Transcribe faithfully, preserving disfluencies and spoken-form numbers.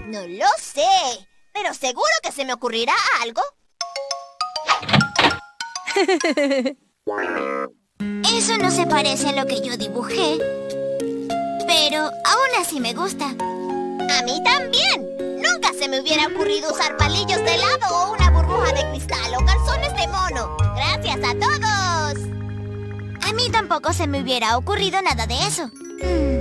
No lo sé, pero seguro que se me ocurrirá algo. Eso no se parece a lo que yo dibujé, pero aún así me gusta. A mí también. Nunca se me hubiera ocurrido usar palillos de helado o una burbuja de cristal o calzones de mono. ¡Gracias a todos! A mí tampoco se me hubiera ocurrido nada de eso. Hmm.